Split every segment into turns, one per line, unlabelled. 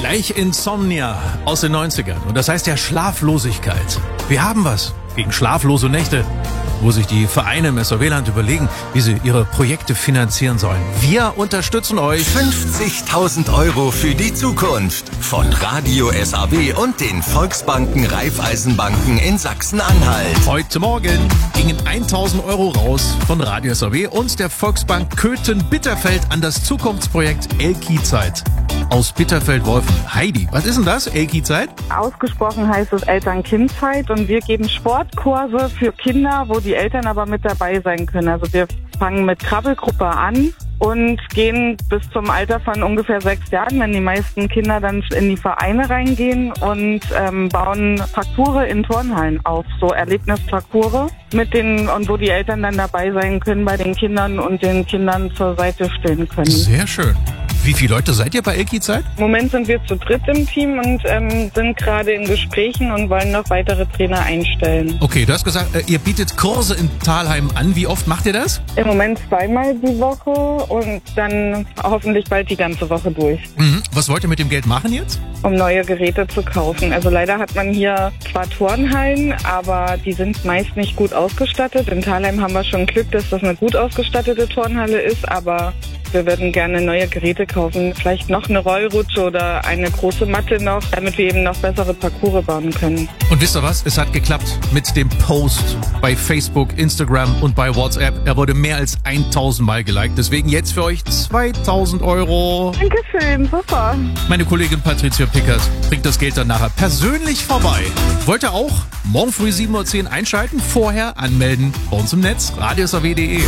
Reich Insomnia aus den 90ern. Und das heißt ja Schlaflosigkeit. Wir haben was gegen schlaflose Nächte, wo sich die Vereine im SAW-Land überlegen, wie sie ihre Projekte finanzieren sollen. Wir unterstützen euch.
50.000 Euro für die Zukunft von Radio SAW und den Volksbanken Raiffeisenbanken in Sachsen-Anhalt.
Heute Morgen gingen 1.000 Euro raus von Radio SAW und der Volksbank Köthen-Bitterfeld an das Zukunftsprojekt Elki-Zeit aus Bitterfeld-Wolfen. Heidi, was ist denn das, Elki-Zeit?
Ausgesprochen heißt es Eltern-Kind-Zeit und wir geben Sportkurse für Kinder, wo die Eltern aber mit dabei sein können. Also wir fangen mit Krabbelgruppe an und gehen bis zum Alter von ungefähr 6 Jahren, wenn die meisten Kinder dann in die Vereine reingehen und bauen Parcours in Turnhallen auf, so Erlebnisparcours und wo die Eltern dann dabei sein können bei den Kindern und den Kindern zur Seite stehen können.
Sehr schön. Wie viele Leute seid ihr bei Elki-Zeit?
Im Moment sind wir zu dritt im Team und sind gerade in Gesprächen und wollen noch weitere Trainer einstellen.
Okay, du hast gesagt, ihr bietet Kurse in Thalheim an. Wie oft macht ihr das?
Im Moment 2-mal die Woche und dann hoffentlich bald die ganze Woche durch.
Mhm. Was wollt ihr mit dem Geld machen jetzt?
Um neue Geräte zu kaufen. Also leider hat man hier zwar Turnhallen, aber die sind meist nicht gut ausgestattet. In Thalheim haben wir schon Glück, dass das eine gut ausgestattete Turnhalle ist, aber wir würden gerne neue Geräte kaufen, vielleicht noch eine Rollrutsche oder eine große Matte noch, damit wir eben noch bessere Parcours bauen können.
Und wisst ihr was? Es hat geklappt mit dem Post bei Facebook, Instagram und bei WhatsApp. Er wurde mehr als 1.000 Mal geliked. Deswegen jetzt für euch 2.000 Euro.
Dankeschön, super.
Meine Kollegin Patricia Pickert bringt das Geld dann nachher persönlich vorbei. Wollt ihr auch morgen früh 7.10 Uhr einschalten? Vorher anmelden bei uns im Netz, radiosaw.de.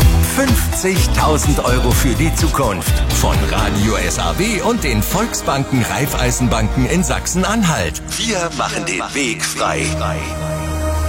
50.000 Euro für die Zukunft von Radio SAW und den Volksbanken Raiffeisenbanken in Sachsen-Anhalt. Wir machen den Weg frei.